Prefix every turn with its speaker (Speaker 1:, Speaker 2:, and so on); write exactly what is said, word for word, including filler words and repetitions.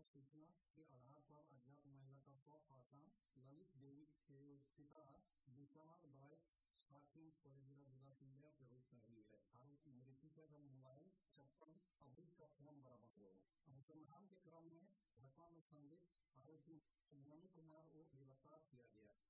Speaker 1: सूचना के आधार पर अज्ञात महिला का पहचान ललित देवी के पिता विशाल बाई साकिन परिजला जिला इंडिया के रूप में हुई है। आरोपी मृतक का मोबाइल छप्पन अभी का फोन बरामद हुआ। अनुसंधान के क्रम में घटना में संदिग्ध आरोपी मोनू कुमार को गिरफ्तार किया गया।